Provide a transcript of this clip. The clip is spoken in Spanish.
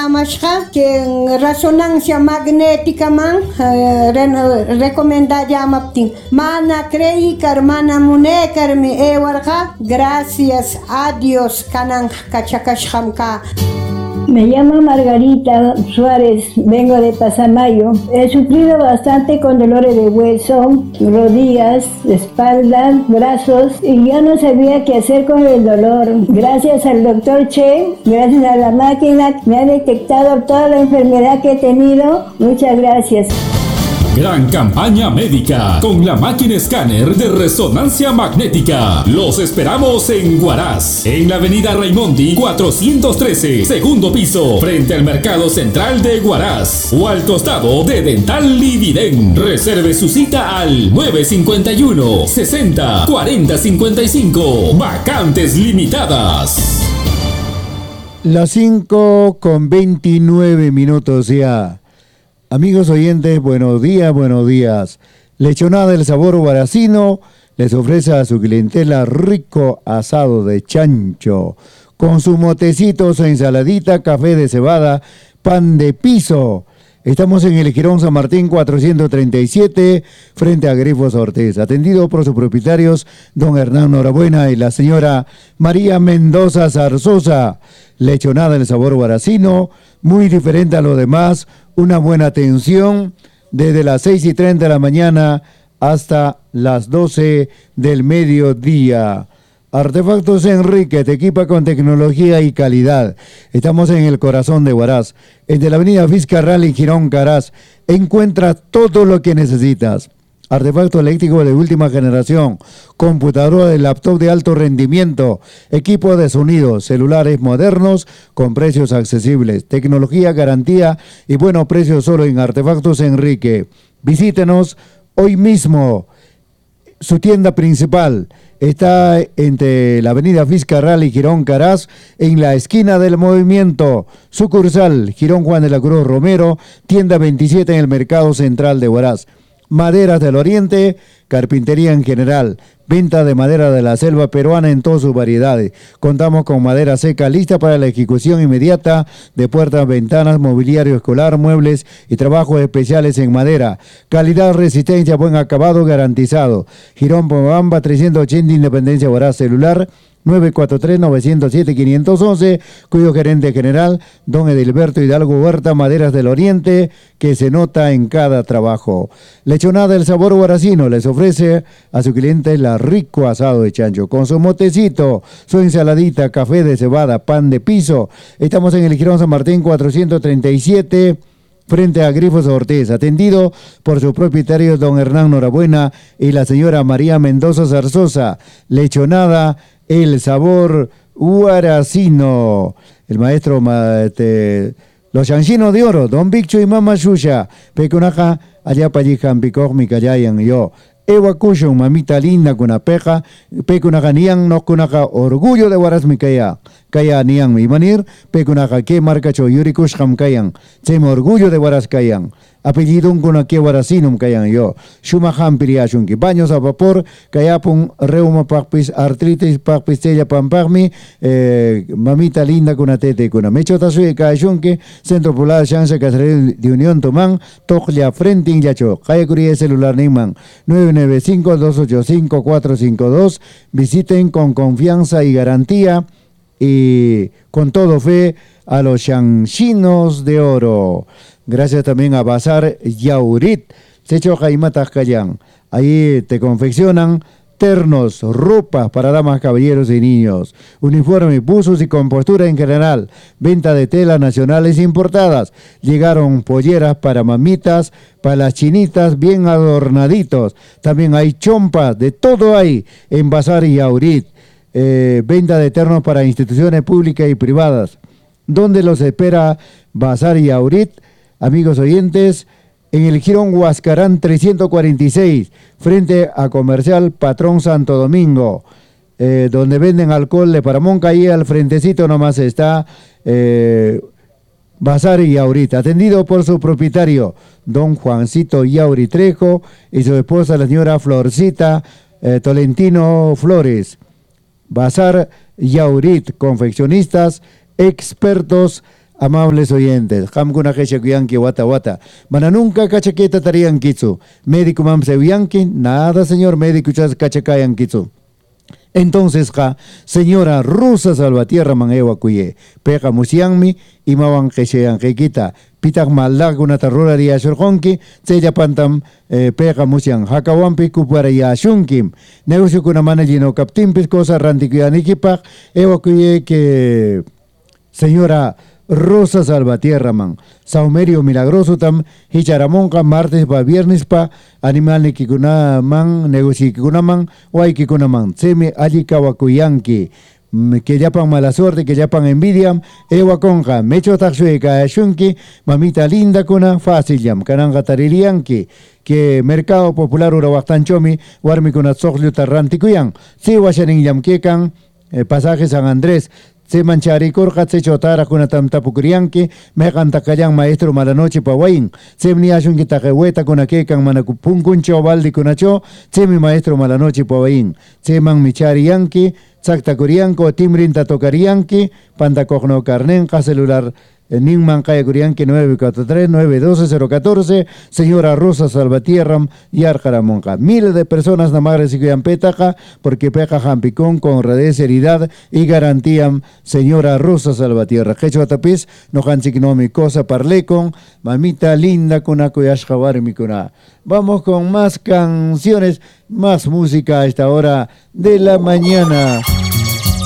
Amashka, que resonancia magnética man recomenda llamaptin. Mana crei mana mune mi ewarga. Gracias a Dios kanan kachakashkamka. Me llamo Margarita Suárez, vengo de Pasamayo. He sufrido bastante con dolores de hueso, rodillas, espalda, brazos y ya no sabía qué hacer con el dolor. Gracias al doctor Che, gracias a la máquina, me ha detectado toda la enfermedad que he tenido. Muchas gracias. Gran campaña médica con la máquina escáner de resonancia magnética. Los esperamos en Huaraz, en la avenida Raimondi 413, segundo piso, frente al Mercado Central de Huaraz, o al costado de Dental Lividen. Reserve su cita al 951 60 40 55. Vacantes limitadas. Las 5:29 ya. Amigos oyentes, buenos días. Lechonada del sabor huaracino les ofrece a su clientela rico asado de chancho, con sus motecitos, ensaladita, café de cebada, pan de piso. Estamos en el Jirón San Martín 437, frente a Grifos Ortiz, atendido por sus propietarios, don Hernán Norabuena y la señora María Mendoza Zarzosa. Lechonada del sabor huaracino, muy diferente a lo demás, una buena atención desde las 6:30 de la mañana hasta las 12 del mediodía. Artefactos Enrique te equipa con tecnología y calidad. Estamos en el corazón de Huaraz, entre la avenida Vizcarral y Girón Caraz. Encuentra todo lo que necesitas. Artefacto eléctrico de última generación, computadora de laptop de alto rendimiento, equipo de sonido, celulares modernos con precios accesibles, tecnología, garantía y buenos precios solo en Artefactos Enrique. Visítenos hoy mismo. Su tienda principal está entre la avenida Vizcarral y Girón Caraz, en la esquina del Movimiento. Sucursal Girón Juan de la Cruz Romero, tienda 27 en el Mercado Central de Huaraz. Maderas del Oriente, carpintería en general, venta de madera de la selva peruana en todas sus variedades. Contamos con madera seca lista para la ejecución inmediata de puertas, ventanas, mobiliario escolar, muebles y trabajos especiales en madera. Calidad, resistencia, buen acabado garantizado. Girón Pomabamba 380, Independencia Huaraz. Celular 943-907-511, cuyo gerente general, don Edilberto Hidalgo Huerta. Maderas del Oriente, que se nota en cada trabajo. Lechonada del sabor huaracino les ofrece a su cliente la rico asado de chancho, con su motecito, su ensaladita, café de cebada, pan de piso. Estamos en el Girón San Martín 437, frente a Grifos Ortiz, atendido por sus propietarios don Hernán Norabuena y la señora María Mendoza Zarzosa. Lechonada, el sabor huaracino. El maestro los chanchinos de oro, don Viccho y Mama Shusha, Pecunaja, allá payijan picoj mi callayan yo. Ewa Kushon, mamita linda con apeja, Pecunaja nian no kunaja orgullo de Huaraz mi kaya. Kaya nian mi manir, Pecunaja que marca cho yuri kusham kayan. Sem orgullo de Huaraz kayan. Apellido un con aquí huaracinum kayan yo. Shumaham piriashunki. Baños a vapor, kayapun reuma pakpis, artritis pakpis tella pamparmi, mamita linda con atete con mechota sui kayashunki, Centro Poblado Chance Casarel de Unión Tomán, Toklia frente in yacho. Kaya curie celular Niman 995-285-452. Visiten con confianza y garantía y con todo fe a los chanchinos de oro. Gracias también a Bazar Yaurit, Secho Jaimatas Cayán. Ahí te confeccionan ternos, ropas para damas, caballeros y niños, uniformes, buzos y compostura en general, venta de telas nacionales importadas. Llegaron polleras para mamitas, para las chinitas bien adornaditos. También hay chompas, de todo hay en Bazar Yaurit. Venta de ternos para instituciones públicas y privadas. ¿Dónde los espera Bazar Yaurit? Amigos oyentes, en el Girón Huascarán 346, frente a Comercial Patrón Santo Domingo, donde venden alcohol de Paramón, ahí al frentecito nomás está Bazar Yaurit, atendido por su propietario, don Juancito Yauri Trejo, y su esposa, la señora Florcita Tolentino Flores. Bazar Yaurit, confeccionistas expertos Amables oyentes, hamkuna keshakuyanki wata wata. Mana nunca cachaqueta tarian kitsu. Médico mam sevianki, nada señor médico chas cachakayan kitsu. Entonces, señora Rosa Salvatierra mangewa kuye, pega musianmi, imawan keshean kekita, pitak malaguna tarrora ria shurkonki, seja pantam pega musian, hakawampi kupara ya shunkim, negocio kuna manajino kaptimpis cosa rantikianikipak, ewa kuye que señora Rosa Salvatierra man, saumerio milagroso tam, hicharamonka martes pa viernes pa, animal ni kikuna man, negocio kikuna man, guay kikuna man, semi allí kawakuyanki, que yapan mala suerte, que yapan envidia, ewa conja, mecho taxueka shunki, mamita linda kuna, fácil yam, kananga taririanki, que mercado popular urawaktanchomi, warmi kuna soxliu tarrantikuyan, si washanin yam kekan, pasaje San Andrés, se manchari corja se chotara kuna tamtapukrianki me canta callan maestro malanoche pawain se mni ashun kitaqueta kuna kekan manakupunkuncho baldi kunacho se mi maestro malanoche pawain se man micharianki sakta kurianko timrin tatokarianki panda cogno carnenca celular Ninman Kaya Curianqui 943-912-014, señora Rosa Salvatierra y Arjaramonca. Miles de personas namagres y Petaja, porque Peja Jampicón con honradez, seriedad y garantía, señora Rosa Salvatierra. Quechua Tapiz, no hanchiknomi cosa parle con mamita linda con Akuyashjabar Mikuna. Vamos con más canciones, más música a esta hora de la mañana.